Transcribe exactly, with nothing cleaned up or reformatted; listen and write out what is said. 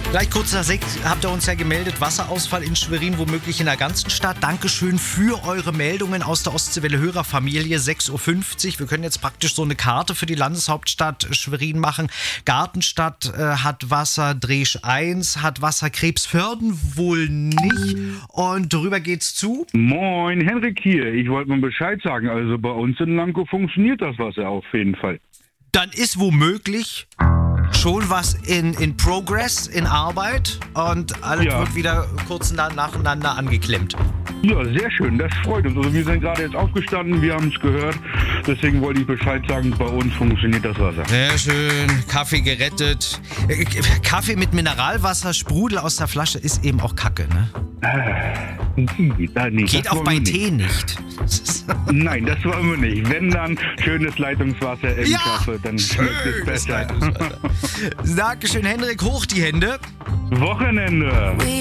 Gleich kurz nach sechs habt ihr uns ja gemeldet, Wasserausfall in Schwerin, womöglich in der ganzen Stadt. Dankeschön für eure Meldungen aus der Ostseewelle Hörerfamilie, sechs Uhr fünfzig. Wir können jetzt praktisch so eine Karte für die Landeshauptstadt Schwerin machen. Gartenstadt äh, hat Wasser, Dresch eins hat Wasser, Krebsförden wohl nicht. Und darüber geht's zu. Moin, Henrik hier. Ich wollte mal Bescheid sagen. Also bei uns in Lankow funktioniert das Wasser auf jeden Fall. Dann ist womöglich schon was in, in Progress, in Arbeit und alles Ja. wird wieder kurz na- nacheinander angeklemmt. Ja, sehr schön. Das freut uns. Also wir sind gerade jetzt aufgestanden, wir haben es gehört. Deswegen wollte ich Bescheid sagen, bei uns funktioniert das Wasser. Sehr schön, Kaffee gerettet. Äh, Kaffee mit Mineralwasser, Sprudel aus der Flasche ist eben auch Kacke, ne? Da nicht. Geht Das auch wollen bei wir nicht. Tee nicht. Nein, das wollen wir nicht. Wenn dann schönes Leitungswasser im Ja, Kaffee, dann schmeckt es schönes besser. Leitungswasser. Dankeschön, Henrik, hoch die Hände. Wochenende.